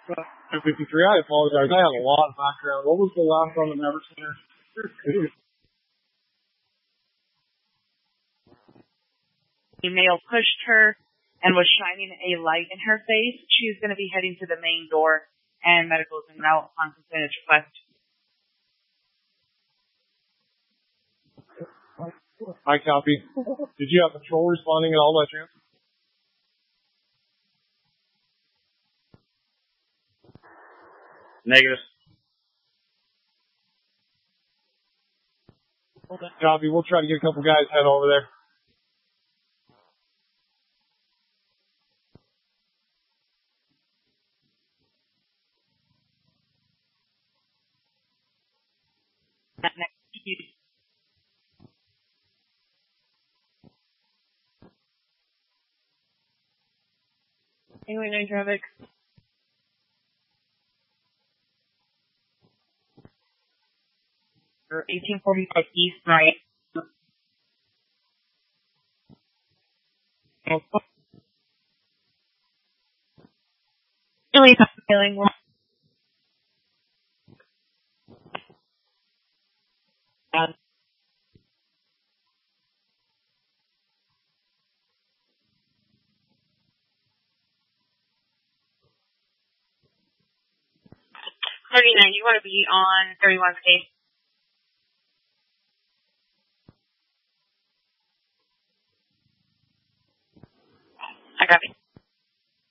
53, I apologize. I have a lot of background. What was the last one that never seen her? A male pushed her and was shining a light in her face. She's going to be heading to the main door, and medical is now on consent request. I copy. Did you have patrol responding at all by chance? Negative. Copy. We'll try to get a couple guys head over there. Anyway, 9 traffic. For 1845 East, right. Really feeling well. You want to be on 31 State. I got it.